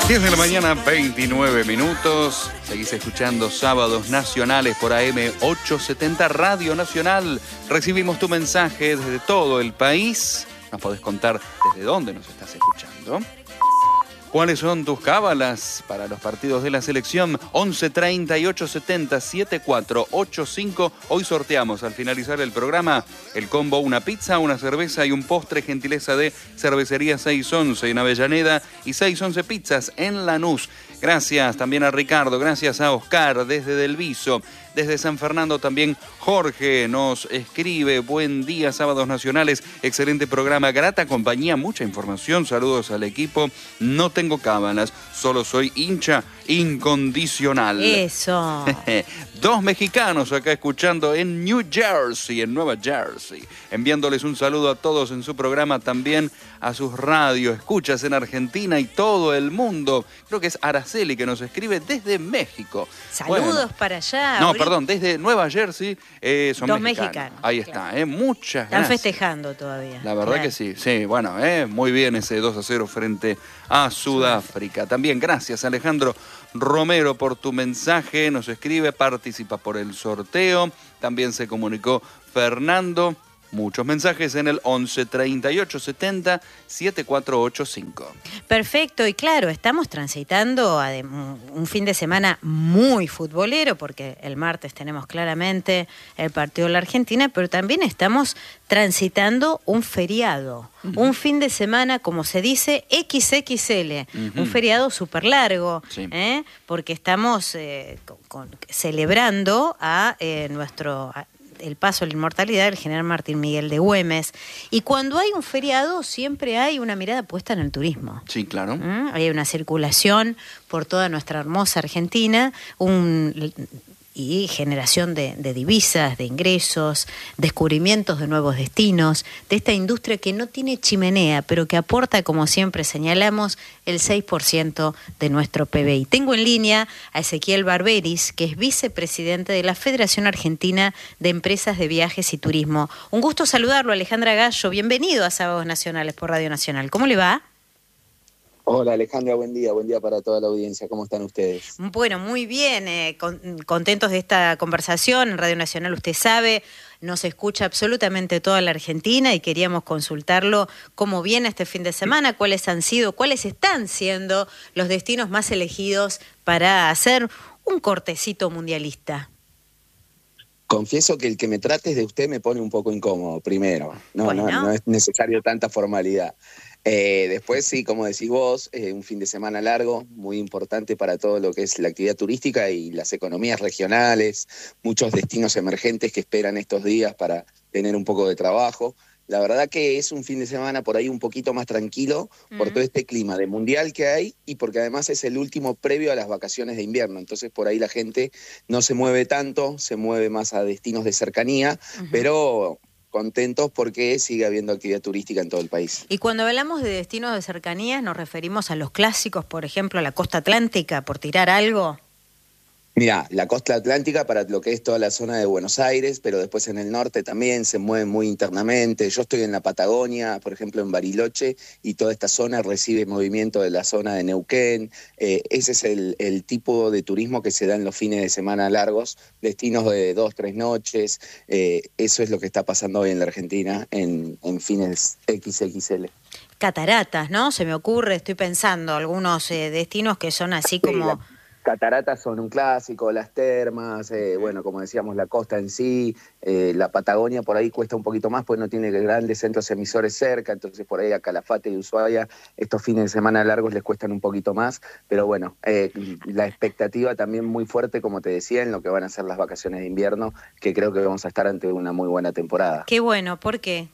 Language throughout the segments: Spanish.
10 de la mañana, 29 minutos. Seguís escuchando Sábados Nacionales por AM 870 Radio Nacional. Recibimos tu mensaje desde todo el país. Nos podés contar desde dónde nos estás escuchando. ¿Cuáles son tus cábalas para los partidos de la selección? 11 38 70 7485. Hoy sorteamos al finalizar el programa el combo una pizza, una cerveza y un postre, gentileza de Cervecería 611 en Avellaneda y 611 Pizzas en Lanús. Gracias también a Ricardo, gracias a Oscar desde Delviso. Desde San Fernando también Jorge nos escribe: buen día, Sábados Nacionales, excelente programa, grata compañía, mucha información, saludos al equipo. No tengo cábalas, solo soy hincha incondicional. Eso. 2 mexicanos acá escuchando en New Jersey, en Nueva Jersey. Enviándoles un saludo a todos en su programa, también a sus radios, escuchas en Argentina y todo el mundo. Creo que es Araceli que nos escribe desde México. Saludos para allá. No, perdón, desde Nueva Jersey son 2 mexicanos. Ahí está, claro. Muchas Están gracias. festejando todavía. La verdad que sí, bueno, muy bien ese 2-0 frente a Sudáfrica. También gracias, Alejandro Romero, por tu mensaje. Nos escribe, participa por el sorteo. También se comunicó Fernando. Muchos mensajes en el 11 38 70 7485. Perfecto, y claro, estamos transitando un fin de semana muy futbolero, porque el martes tenemos claramente el partido de la Argentina, pero también estamos transitando un feriado, un fin de semana, como se dice, XXL, un feriado súper largo, sí. Porque estamos celebrando a el paso a la inmortalidad del general Martín Miguel de Güemes. Y cuando hay un feriado siempre hay una mirada puesta en el turismo. Sí, claro. Hay una circulación por toda nuestra hermosa Argentina, y generación de divisas, de ingresos, descubrimientos de nuevos destinos, de esta industria que no tiene chimenea, pero que aporta, como siempre señalamos, el 6% de nuestro PBI. Tengo en línea a Ezequiel Barberis, que es vicepresidente de la Federación Argentina de Empresas de Viajes y Turismo. Un gusto saludarlo, Alejandra Gallo. Bienvenido a Sábados Nacionales por Radio Nacional. ¿Cómo le va? Hola Alejandra, buen día para toda la audiencia. ¿Cómo están ustedes? Bueno, muy bien, contentos de esta conversación. En Radio Nacional, usted sabe, nos escucha absolutamente toda la Argentina y queríamos consultarlo cómo viene este fin de semana, cuáles están siendo los destinos más elegidos para hacer un cortecito mundialista. Confieso que el que me trates de usted me pone un poco incómodo, primero. No es necesario tanta formalidad. Después sí, como decís vos, un fin de semana largo, muy importante para todo lo que es la actividad turística y las economías regionales, muchos destinos emergentes que esperan estos días para tener un poco de trabajo. La verdad que es un fin de semana por ahí un poquito más tranquilo por todo este clima de mundial que hay y porque además es el último previo a las vacaciones de invierno. Entonces por ahí la gente no se mueve tanto, se mueve más a destinos de cercanía, pero contentos porque sigue habiendo actividad turística en todo el país. Y cuando hablamos de destinos de cercanías, ¿nos referimos a los clásicos, por ejemplo, a la costa atlántica, por tirar algo? Mira, la costa atlántica para lo que es toda la zona de Buenos Aires, pero después en el norte también se mueve muy internamente. Yo estoy en la Patagonia, por ejemplo en Bariloche, y toda esta zona recibe movimiento de la zona de Neuquén. Ese es el tipo de turismo que se da en los fines de semana largos, destinos de 2, 3 noches. Eso es lo que está pasando hoy en la Argentina en fines XXL. Cataratas, ¿no? Se me ocurre, estoy pensando, algunos destinos que son así como... Cataratas son un clásico, las termas, bueno, como decíamos, la costa en sí, la Patagonia por ahí cuesta un poquito más, pues no tiene grandes centros emisores cerca, entonces por ahí a Calafate y Ushuaia estos fines de semana largos les cuestan un poquito más, pero bueno, la expectativa también muy fuerte, como te decía, en lo que van a ser las vacaciones de invierno, que creo que vamos a estar ante una muy buena temporada. Qué bueno, ¿por qué?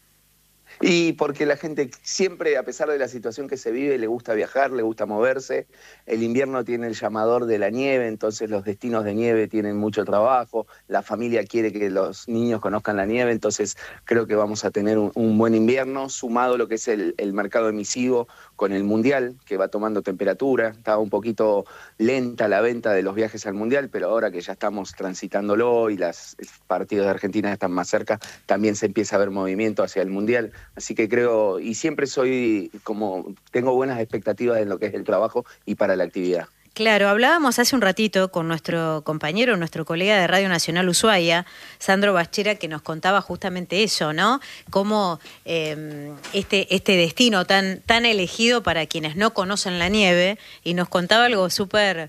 Y porque la gente siempre, a pesar de la situación que se vive, le gusta viajar, le gusta moverse. El invierno tiene el llamador de la nieve, entonces los destinos de nieve tienen mucho trabajo. La familia quiere que los niños conozcan la nieve, entonces creo que vamos a tener un buen invierno, sumado lo que es el mercado emisivo con el Mundial, que va tomando temperatura. Estaba un poquito lenta la venta de los viajes al Mundial, pero ahora que ya estamos transitándolo y los partidos de Argentina están más cerca, también se empieza a ver movimiento hacia el Mundial. Así que creo, y siempre tengo buenas expectativas en lo que es el trabajo y para la actividad. Claro, hablábamos hace un ratito con nuestro compañero, nuestro colega de Radio Nacional Ushuaia, Sandro Bachera, que nos contaba justamente eso, ¿no? Cómo este destino tan elegido para quienes no conocen la nieve, y nos contaba algo súper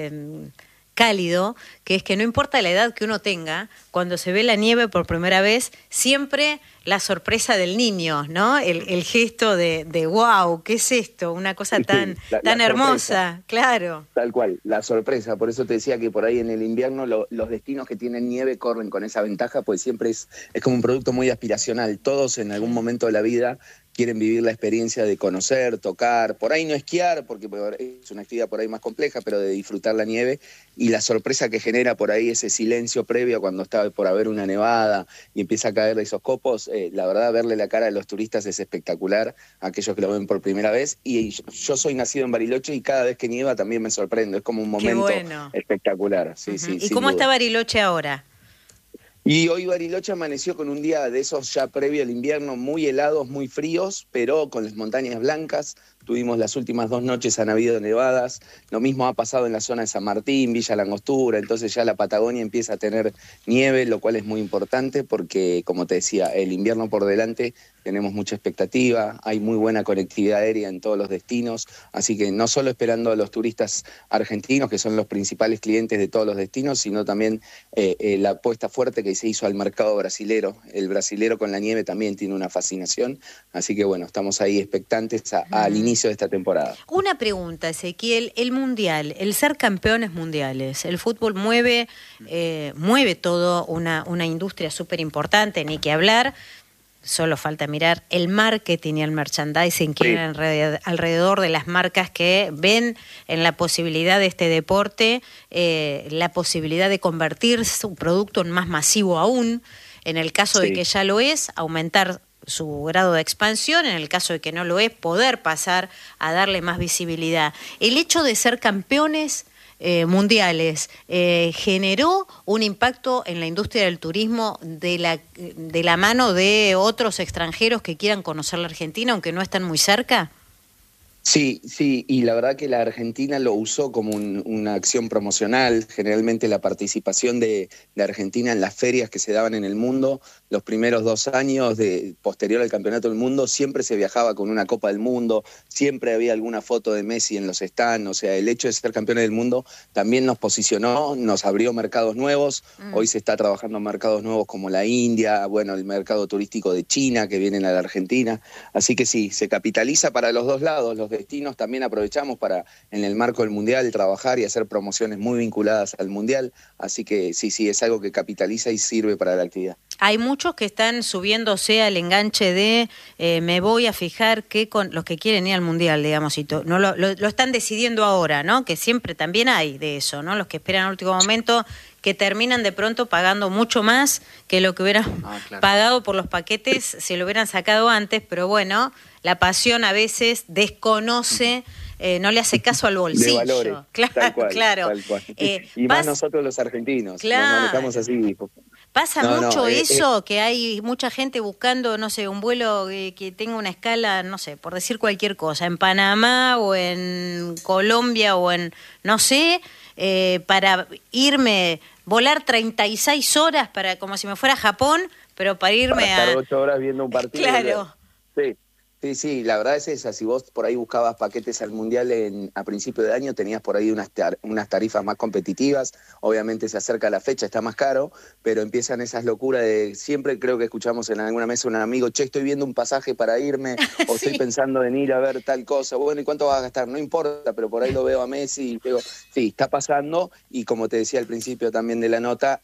cálido, que es que no importa la edad que uno tenga, cuando se ve la nieve por primera vez, siempre la sorpresa del niño, ¿no? El gesto de wow, ¿qué es esto? Una cosa tan hermosa, claro. Tal cual, la sorpresa. Por eso te decía que por ahí en el invierno los destinos que tienen nieve corren con esa ventaja, pues siempre es como un producto muy aspiracional. Todos en algún momento de la vida quieren vivir la experiencia de conocer, tocar, por ahí no esquiar, porque es una actividad por ahí más compleja, pero de disfrutar la nieve y la sorpresa que genera por ahí ese silencio previo cuando está por haber una nevada y empieza a caer esos copos. La verdad, verle la cara de los turistas es espectacular, aquellos que lo ven por primera vez. Y yo soy nacido en Bariloche y cada vez que nieva también me sorprendo, es como un momento espectacular. Sí, sí, ¿Y cómo está Bariloche ahora? Y hoy Bariloche amaneció con un día de esos ya previo al invierno, muy helados, muy fríos, pero con las montañas blancas. Tuvimos las últimas 2 noches, han habido nevadas. Lo mismo ha pasado en la zona de San Martín, Villa La Angostura. Entonces ya la Patagonia empieza a tener nieve, lo cual es muy importante porque, como te decía, el invierno por delante, tenemos mucha expectativa. Hay muy buena conectividad aérea en todos los destinos. Así que no solo esperando a los turistas argentinos, que son los principales clientes de todos los destinos, sino también la apuesta fuerte que se hizo al mercado brasilero. El brasilero con la nieve también tiene una fascinación. Así que bueno, estamos ahí expectantes al inicio de esta temporada. Una pregunta, Ezequiel, el mundial, el ser campeones mundiales, el fútbol mueve todo una industria súper importante, ni que hablar. Solo falta mirar el marketing y el merchandising que hay alrededor de las marcas que ven en la posibilidad de este deporte, la posibilidad de convertir su producto en más masivo aún, en el caso de que ya lo es, aumentar su grado de expansión, en el caso de que no lo es, poder pasar a darle más visibilidad. El hecho de ser campeones mundiales generó un impacto en la industria del turismo de la mano de otros extranjeros que quieran conocer la Argentina, aunque no están muy cerca. Sí, y la verdad que la Argentina lo usó como una acción promocional. Generalmente la participación de Argentina en las ferias que se daban en el mundo, los primeros 2 años posterior al Campeonato del Mundo, siempre se viajaba con una Copa del Mundo, siempre había alguna foto de Messi en los stands. O sea, el hecho de ser campeones del mundo también nos posicionó, nos abrió mercados nuevos. Hoy se está trabajando en mercados nuevos como la India, bueno, el mercado turístico de China que vienen a la Argentina. Así que sí, se capitaliza para los dos lados. Los destinos también aprovechamos para, en el marco del Mundial, trabajar y hacer promociones muy vinculadas al Mundial, así que sí, es algo que capitaliza y sirve para la actividad. Hay muchos que están subiéndose al enganche de me voy a fijar que con los que quieren ir al Mundial, digamos, y no lo están decidiendo ahora, ¿no? Que siempre también hay de eso, ¿no? Los que esperan al último momento, que terminan de pronto pagando mucho más que lo que hubieran pagado por los paquetes si lo hubieran sacado antes, pero bueno, la pasión a veces desconoce, no le hace caso al bolsillo. De valores, claro, tal cual, claro. Tal cual. Y más nosotros los argentinos, claro, nos manejamos así. Pasa mucho eso, que hay mucha gente buscando, no sé, un vuelo que tenga una escala, no sé, por decir cualquier cosa, en Panamá o en Colombia o en, no sé, para volar 36 horas como si me fuera a Japón, pero para irme para estar 8 horas viendo un partido. Claro. Sí, la verdad es esa. Si vos por ahí buscabas paquetes al Mundial a principio de año, tenías por ahí unas tarifas más competitivas. Obviamente se acerca la fecha, está más caro, pero empiezan esas locuras de... Siempre creo que escuchamos en alguna mesa un amigo, estoy viendo un pasaje para irme, o estoy pensando en ir a ver tal cosa. Bueno, ¿y cuánto vas a gastar? No importa, pero por ahí lo veo a Messi y digo, sí, está pasando. Y como te decía al principio también de la nota,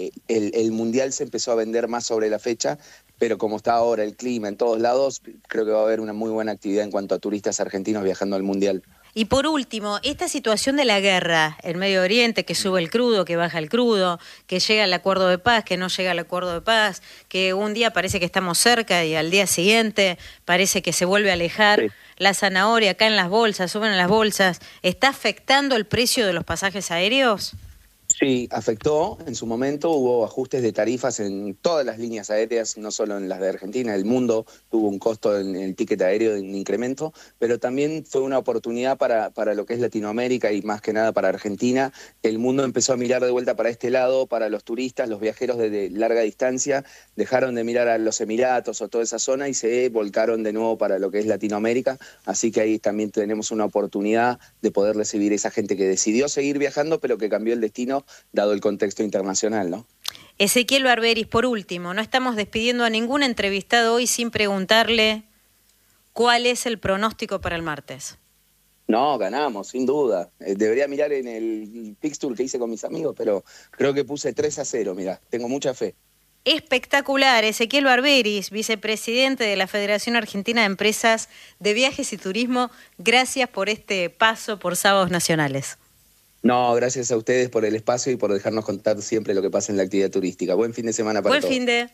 el Mundial se empezó a vender más sobre la fecha, pero como está ahora el clima en todos lados, creo que va a haber una muy buena actividad en cuanto a turistas argentinos viajando al Mundial. Y por último, esta situación de la guerra en Medio Oriente, que sube el crudo, que baja el crudo, que llega el acuerdo de paz, que no llega el acuerdo de paz, que un día parece que estamos cerca y al día siguiente parece que se vuelve a alejar. Sí. La zanahoria acá en las bolsas, suben en las bolsas, ¿está afectando el precio de los pasajes aéreos? Sí, afectó en su momento, hubo ajustes de tarifas en todas las líneas aéreas, no solo en las de Argentina, el mundo tuvo un costo en el ticket aéreo de un incremento, pero también fue una oportunidad para lo que es Latinoamérica y más que nada para Argentina. El mundo empezó a mirar de vuelta para este lado, para los turistas, los viajeros de larga distancia, dejaron de mirar a los Emiratos o toda esa zona y se volcaron de nuevo para lo que es Latinoamérica, así que ahí también tenemos una oportunidad de poder recibir a esa gente que decidió seguir viajando, pero que cambió el destino dado el contexto internacional, ¿no? Ezequiel Barberis, por último, no estamos despidiendo a ningún entrevistado hoy sin preguntarle cuál es el pronóstico para el martes. No, ganamos, sin duda. Debería mirar en el fixture que hice con mis amigos, pero creo que puse 3-0, mirá, tengo mucha fe. Espectacular, Ezequiel Barberis, vicepresidente de la Federación Argentina de Empresas de Viajes y Turismo, gracias por este paso por Sábados Nacionales. No, gracias a ustedes por el espacio y por dejarnos contar siempre lo que pasa en la actividad turística. Buen fin de semana para todos. Buen fin de...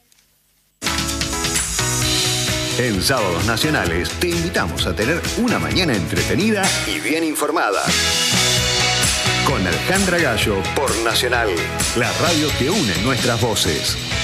En Sábados Nacionales te invitamos a tener una mañana entretenida y bien informada. Con Alejandra Gallo por Nacional, la radio que une nuestras voces.